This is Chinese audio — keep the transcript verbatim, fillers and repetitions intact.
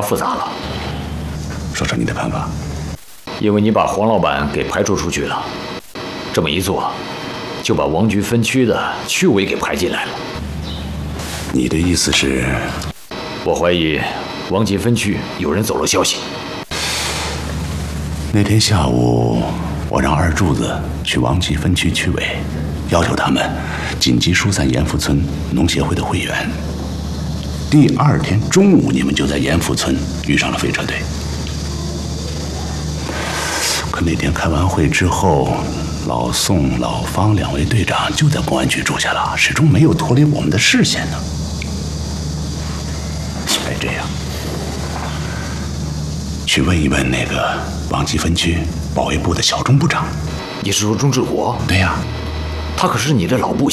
复杂了。 说说你的办法。 因为你把黄老板给排除出去了，这么一做，就把王局分区的区委给排进来了。 你的意思是？ 我怀疑王集分区有人走漏消息。 那天下午，我让二柱子去王集分区区委，要求他们紧急疏散盐阜村农协会的会员。第二天中午，你们就在盐阜村遇上了飞车队。可那天开完会之后，老宋、老方两位队长就在公安局住下了，始终没有脱离我们的视线呢。应该这样，去问一问那个王集分区保卫部的小钟部长。 你是说钟志国？ 对呀， 他可是你的老部